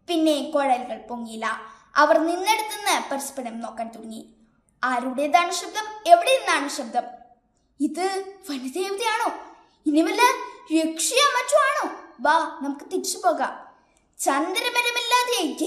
പിന്നെ കുഴലുകൾ പൊങ്ങിയില്ല. അവർ നിന്നെടുത്തുനിന്ന് പരസ്പരം നോക്കാൻ തുടങ്ങി. ആരുടേതാണ് ശബ്ദം? എവിടെ നിന്നാണ് ശബ്ദം? ഇത് വനദേവതയാണോ? ഇനി വല്ല രക്ഷയോ മറ്റോ ആണോ? വാ, നമുക്ക് തിരിച്ചു പോകാം. ചന്ദ്രബലമില്ലാതെ